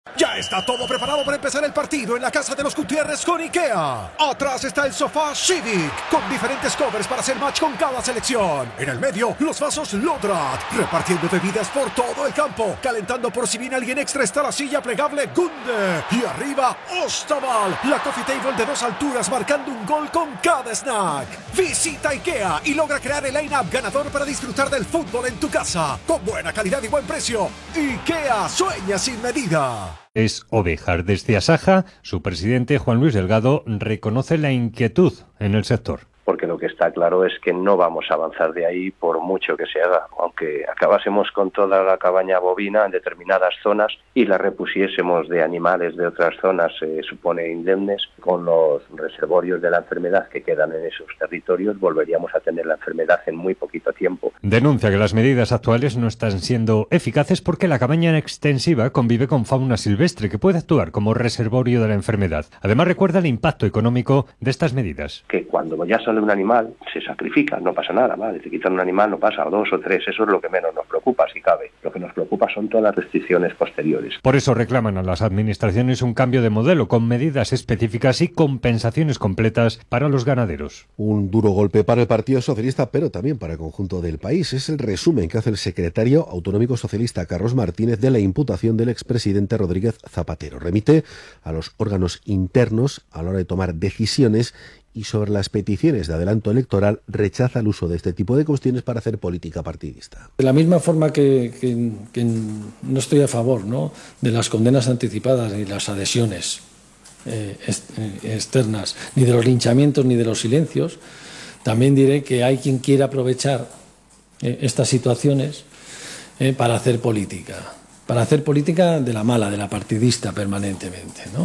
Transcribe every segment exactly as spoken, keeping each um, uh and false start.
Ya está todo preparado para empezar el partido en la casa de los Gutiérrez con IKEA. Atrás está el sofá Civic, con diferentes covers para hacer match con cada selección. En el medio, los vasos Lodrat, repartiendo bebidas por todo el campo. Calentando por si viene alguien extra está la silla plegable Gunde. Y arriba, Ostaval, la coffee table de dos alturas marcando un gol con cada snack. Visita IKEA y logra crear el line-up ganador para disfrutar del fútbol en tu casa. Con buena calidad y buen precio. IKEA sueña sin medida. Es Ovejar. Desde Asaja, su presidente Juan Luis Delgado reconoce la inquietud en el sector. Porque lo que está claro es que no vamos a avanzar de ahí por mucho que se haga. Aunque acabásemos con toda la cabaña bovina en determinadas zonas y la repusiésemos de animales de otras zonas, se supone indemnes, con los reservorios de la enfermedad que quedan en esos territorios, volveríamos a tener la enfermedad en muy poquito tiempo. Denuncia que las medidas actuales no están siendo eficaces porque la cabaña extensiva convive con fauna silvestre que puede actuar como reservorio de la enfermedad. Además, recuerda el impacto económico de estas medidas. Que cuando ya sale un animal, se sacrifica, no pasa nada, ¿vale? Te quitan un animal, no pasa, o dos o tres, eso es lo que menos nos preocupa, si cabe. Lo que nos preocupa son todas las restricciones posteriores. Por eso reclaman a las administraciones un cambio de modelo con medidas específicas y compensaciones completas para los ganaderos. Un duro golpe para el Partido Socialista, pero también para el conjunto del país. Es el resumen que hace el secretario autonómico socialista Carlos Martínez de la imputación del expresidente Rodríguez Zapatero. Remite a los órganos internos a la hora de tomar decisiones y sobre las peticiones de adelanto electoral rechaza el uso de este tipo de cuestiones para hacer política partidista. De la misma forma que, que, que no estoy a favor, ¿no?, de las condenas anticipadas ni las adhesiones eh, externas, ni de los linchamientos ni de los silencios, también diré que hay quien quiere aprovechar eh, estas situaciones eh, para hacer política, para hacer política de la mala, de la partidista permanentemente, ¿no?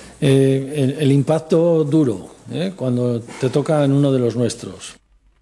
Eh, el, el impacto duro, ¿eh?, cuando te toca en uno de los nuestros.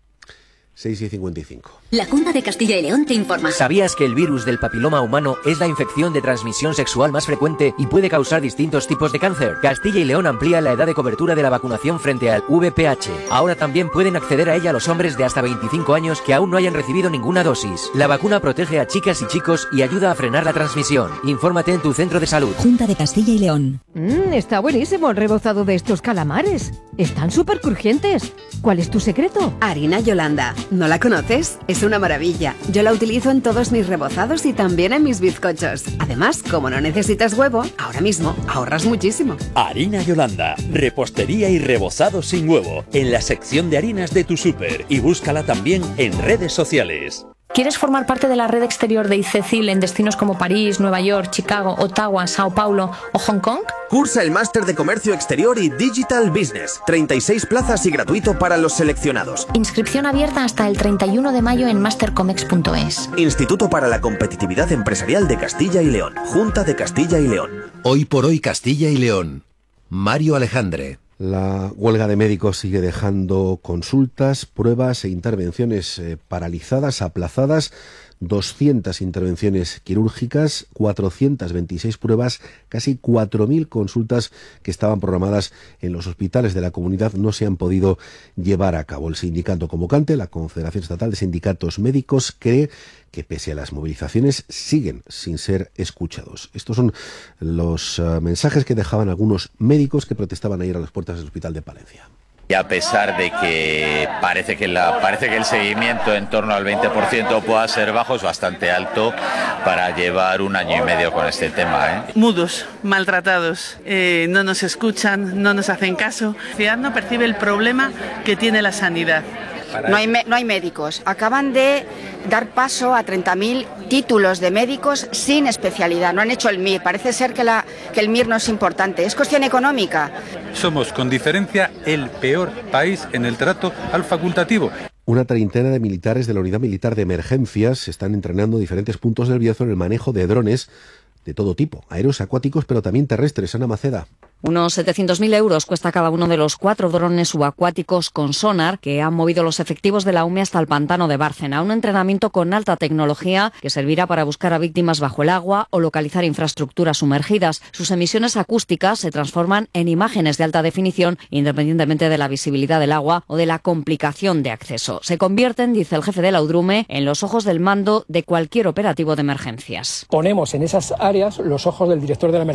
seis y cincuenta y cinco. La Junta de Castilla y León te informa. ¿Sabías que el virus del papiloma humano es la infección de transmisión sexual más frecuente y puede causar distintos tipos de cáncer? Castilla y León amplía la edad de cobertura de la vacunación frente al V P H. Ahora también pueden acceder a ella los hombres de hasta veinticinco años que aún no hayan recibido ninguna dosis. La vacuna protege a chicas y chicos y ayuda a frenar la transmisión. Infórmate en tu centro de salud. Junta de Castilla y León. Mmm, está buenísimo el rebozado de estos calamares. Están súper crujientes. ¿Cuál es tu secreto? Harina Yolanda. ¿No la conoces? Es una maravilla. Yo la utilizo en todos mis rebozados y también en mis bizcochos. Además, como no necesitas huevo, ahora mismo ahorras muchísimo. Harina Yolanda. Repostería y rebozado sin huevo. En la sección de harinas de tu súper. Y búscala también en redes sociales. ¿Quieres formar parte de la red exterior de ICECIL en destinos como París, Nueva York, Chicago, Ottawa, Sao Paulo o Hong Kong? Cursa el máster de Comercio Exterior y Digital Business. treinta y seis plazas y gratuito para los seleccionados. Inscripción abierta hasta el treinta y uno de mayo en mastercomex punto es. Instituto para la Competitividad Empresarial de Castilla y León. Junta de Castilla y León. Hoy por hoy Castilla y León. Mario Alejandre. La huelga de médicos sigue dejando consultas, pruebas e intervenciones eh, paralizadas, aplazadas. doscientas intervenciones quirúrgicas, cuatrocientas veintiséis pruebas, casi cuatro mil consultas que estaban programadas en los hospitales de la comunidad no se han podido llevar a cabo. El sindicato convocante, la Confederación Estatal de Sindicatos Médicos, cree que pese a las movilizaciones siguen sin ser escuchados. Estos son los uh, mensajes que dejaban algunos médicos que protestaban ayer a las puertas del Hospital de Palencia. Y a pesar de que parece que, la, parece que el seguimiento en torno al veinte por ciento pueda ser bajo, es bastante alto para llevar un año y medio con este tema, ¿eh? Mudos, maltratados, eh, no nos escuchan, no nos hacen caso. La ciudad no percibe el problema que tiene la sanidad. No hay, no hay médicos. Acaban de dar paso a treinta mil títulos de médicos sin especialidad. No han hecho el M I R. Parece ser que, la, que el M I R no es importante. Es cuestión económica. Somos, con diferencia, el peor país en el trato al facultativo. Una treintena de militares de la Unidad Militar de Emergencias están entrenando en diferentes puntos del Bierzo en el manejo de drones de todo tipo, aéreos, acuáticos, pero también terrestres. Ana Maceda. Unos setecientos mil euros cuesta cada uno de los cuatro drones subacuáticos con sonar que han movido los efectivos de la U M E hasta el pantano de Bárcena. Un entrenamiento con alta tecnología que servirá para buscar a víctimas bajo el agua o localizar infraestructuras sumergidas. Sus emisiones acústicas se transforman en imágenes de alta definición independientemente de la visibilidad del agua o de la complicación de acceso. Se convierten, dice el jefe de la UDRUME, en los ojos del mando de cualquier operativo de emergencias. Ponemos en esas áreas los ojos del director de la emergencia